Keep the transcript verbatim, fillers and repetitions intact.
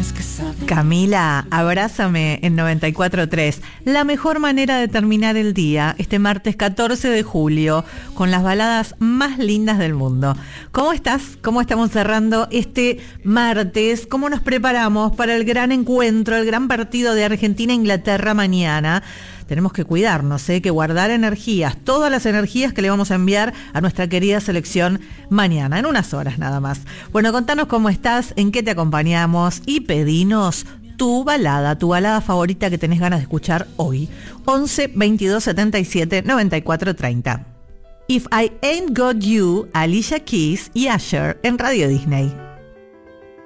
Camila, abrázame en noventa y cuatro tres. La mejor manera de terminar el día, este martes catorce de julio, con las baladas más lindas del mundo. ¿Cómo estás? ¿Cómo estamos cerrando este martes? ¿Cómo nos preparamos para el gran encuentro, el gran partido de Argentina-Inglaterra mañana? Tenemos que cuidarnos, ¿eh? que guardar energías, todas las energías que le vamos a enviar a nuestra querida selección mañana, en unas horas nada más. Bueno, contanos cómo estás, en qué te acompañamos y pedinos tu balada, tu balada favorita que tenés ganas de escuchar hoy. once, veintidós, setenta y siete, noventa y cuatro, treinta. If I Ain't Got You, Alicia Keys y Usher en Radio Disney.